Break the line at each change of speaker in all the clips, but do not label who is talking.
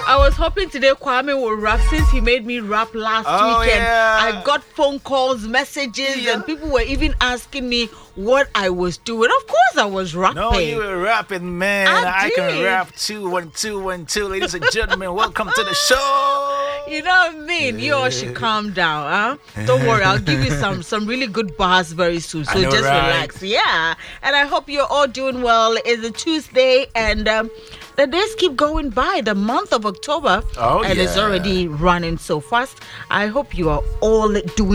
I was hoping today Kwame will rap since he made me rap last weekend.
Yeah.
I got phone calls, messages, and people were even asking me what I was doing. Of course, I was rapping.
No, you were rapping, man. I can
did.
rap 2 1 2 1 2. Ladies and gentlemen, welcome to the show.
You know what I mean? You all should calm down, huh? Don't worry, I'll give you some really good bars very soon. So just relax. Yeah. And I hope you're all doing well. It's a Tuesday and the days keep going by. The month of October. And it's already running so fast. I hope you are all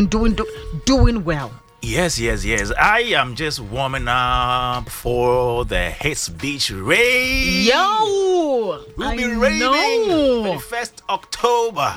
doing well.
Yes. I am just warming up for the Hits Beach raid.
Yo!
We'll be raiding for the 1st October.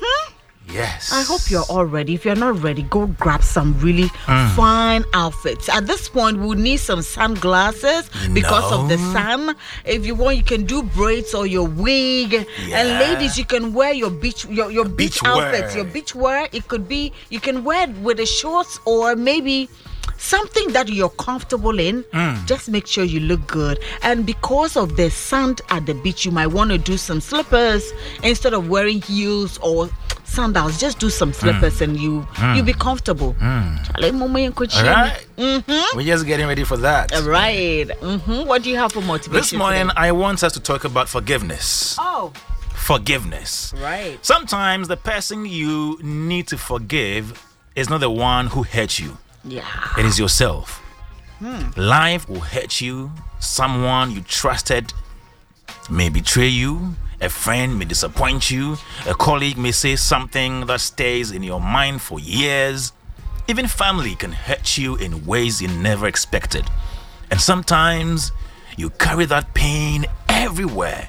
Yes.
I hope you're all ready. If you're not ready, go grab some really fine outfits. At this point, we'll need some sunglasses because of the sun. If you want, you can do braids or your wig.
Yeah.
And ladies, you can wear your beach outfits.
wear.
Your beach wear. It could be, you can wear it with the shorts or maybe something that you're comfortable in. Just make sure you look good. And because of the sand at the beach, you might want to do some slippers instead of wearing heels or sandals. Just do some slippers and you'll be comfortable.
All right. We're just getting ready for that.
All right. What do you have for motivation
This morning,
today?
I want us to talk about forgiveness.
Oh,
Forgiveness.
right.
Sometimes the person you need to forgive is not the one who hurt you.
Yeah.
It is yourself. Life will hurt you. Someone you trusted may betray you. A friend may disappoint you. A colleague may say something that stays in your mind for years. Even family can hurt you in ways you never expected. And sometimes you carry that pain everywhere.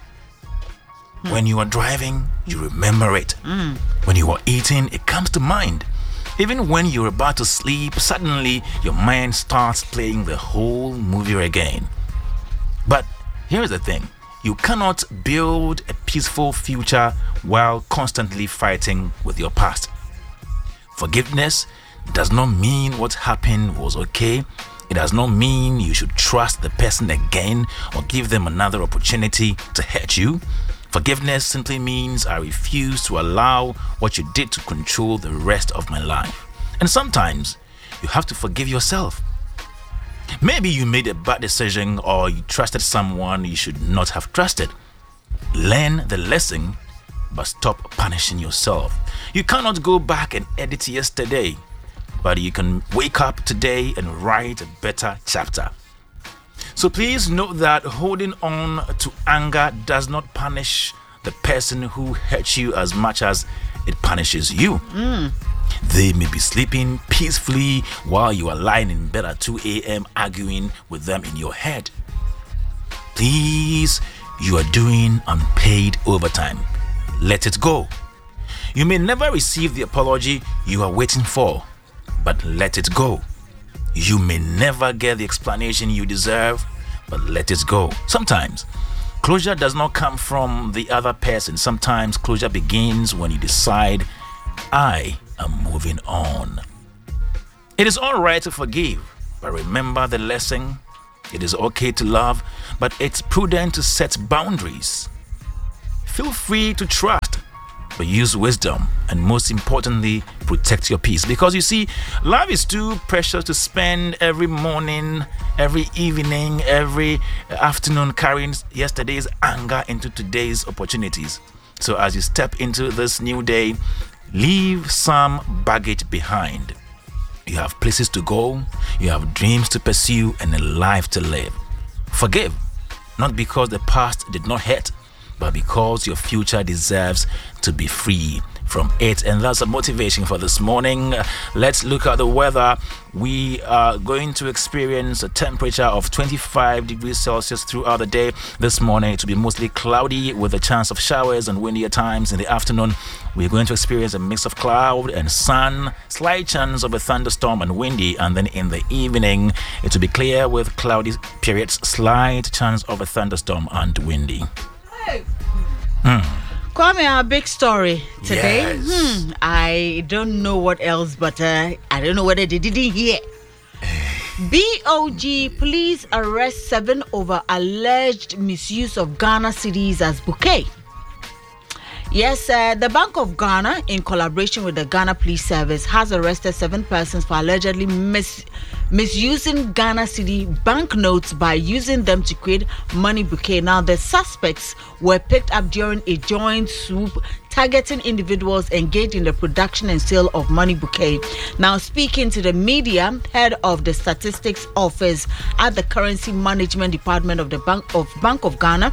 When you are driving, you remember it. When you are eating, it comes to mind. Even when you're about to sleep, suddenly your mind starts playing the whole movie again. But here's the thing. You cannot build a peaceful future while constantly fighting with your past. Forgiveness does not mean what happened was okay. It does not mean you should trust the person again or give them another opportunity to hurt you. Forgiveness simply means I refuse to allow what you did to control the rest of my life. And sometimes you have to forgive yourself. Maybe you made a bad decision or you trusted someone you should not have trusted. Learn the lesson, but stop punishing yourself. You cannot go back and edit yesterday, but you can wake up today and write a better chapter. So please note that holding on to anger does not punish the person who hurt you as much as it punishes you. They may be sleeping peacefully while you are lying in bed at 2 a.m. arguing with them in your head. Please, you are doing unpaid overtime. Let it go. You may never receive the apology you are waiting for, but let it go. You may never get the explanation you deserve, but let it go. Sometimes, closure does not come from the other person. Sometimes closure begins when you decide, I am moving on. It is all right to forgive, but remember the lesson. It is okay to love, but it's prudent to set boundaries. Feel free to trust, but use wisdom, and most importantly, protect your peace. Because you see, life is too precious to spend every morning, every evening, every afternoon carrying yesterday's anger into today's opportunities. So as you step into this new day, leave some baggage behind. You have places to go, you have dreams to pursue, and a life to live. Forgive, not because the past did not hurt, but because your future deserves to be free from it. And that's a motivation for this morning. Let's look at the weather. We are going to experience a temperature of 25 degrees Celsius throughout the day. This morning it will be mostly cloudy with a chance of showers and windy at times. In the afternoon, we're going to experience a mix of cloud and sun, slight chance of a thunderstorm and windy. And then in the evening, it will be clear with cloudy periods, slight chance of a thunderstorm and windy.
Kwame, our big story today.
Yes.
I don't know what else, but I don't know whether they didn't hear. BOG, police arrest 7 over alleged misuse of Ghana cedis as bouquet. Yes, the Bank of Ghana, in collaboration with the Ghana Police Service, has arrested 7 persons for allegedly misusing Ghana Cedi banknotes by using them to create money bouquet. Now, the suspects were picked up during a joint swoop targeting individuals engaged in the production and sale of money bouquet. Now, speaking to the media, head of the statistics office at the Currency Management Department of the Bank of Ghana,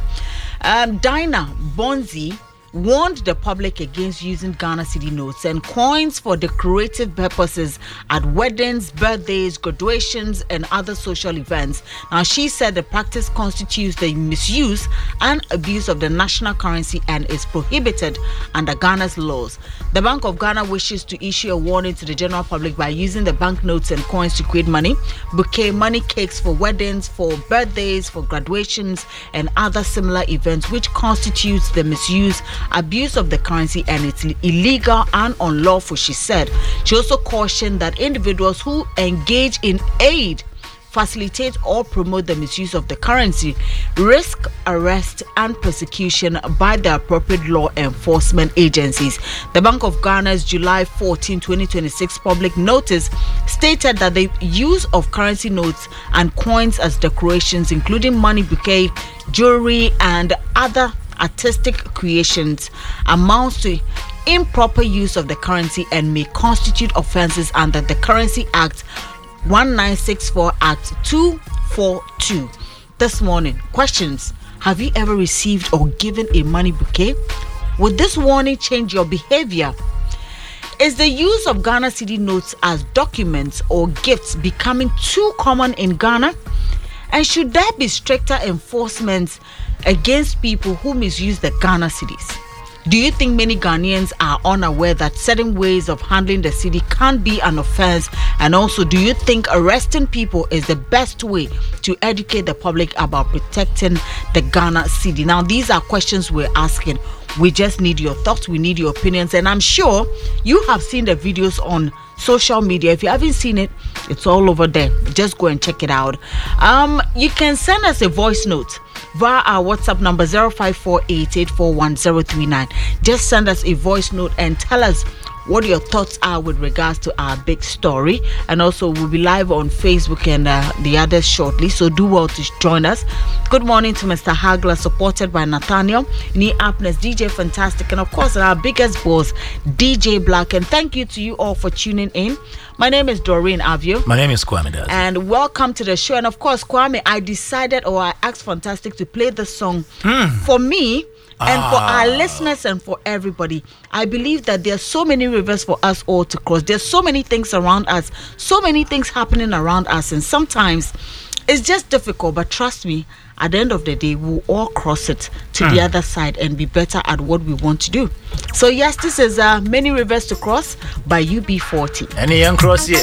Dinah Bonzi, warned the public against using Ghana Cedi notes and coins for decorative purposes at weddings, birthdays, graduations, and other social events. Now, she said the practice constitutes the misuse and abuse of the national currency and is prohibited under Ghana's laws. The Bank of Ghana wishes to issue a warning to the general public by using the banknotes and coins to create money, bouquet, money cakes for weddings, for birthdays, for graduations, and other similar events, which constitutes the misuse, abuse of the currency, and it's illegal and unlawful, she said. She also cautioned that individuals who engage in aid, facilitate, or promote the misuse of the currency risk arrest and prosecution by the appropriate law enforcement agencies. The Bank of Ghana's July 14, 2026 public notice stated that the use of currency notes and coins as decorations, including money bouquet, jewelry, and other artistic creations, amounts to improper use of the currency and may constitute offenses under the Currency Act 1964 Act 242. This morning, questions: have you ever received or given a money bouquet? Would this warning change your behavior? Is the use of Ghana Cedi notes as documents or gifts becoming too common in Ghana? And should there be stricter enforcement against people who misuse the Ghana Cedis? Do you think many Ghanaians are unaware that certain ways of handling the cedi can be an offense? And also, do you think arresting people is the best way to educate the public about protecting the Ghana cedi? Now, these are questions we're asking. We just need your thoughts. We need your opinions. And I'm sure you have seen the videos on social media. If you haven't seen it, it's all over there. Just go and check it out. You can send us a voice note via our WhatsApp number 0548841039. Just send us a voice note and tell us what your thoughts are with regards to our big story. And also, we'll be live on Facebook and the others shortly, so do well to join us. Good morning to Mr. Hagler, supported by Nathaniel, Nee Apnes, DJ Fantastic, and of course our biggest boss, DJ Black. And thank you to you all for tuning in. My name is Doreen Avio.
My name is Kwame Daz.
And welcome to the show. And of course, Kwame, I asked Fantastic to play the song for me and for our listeners and for everybody. I believe that there are so many rivers for us all to cross. There's so many things around us, so many things happening around us, and sometimes it's just difficult. But trust me, at the end of the day, we'll all cross it to the other side and be better at what we want to do. So yes, this is Many Rivers to Cross by UB40.
Any young cross here?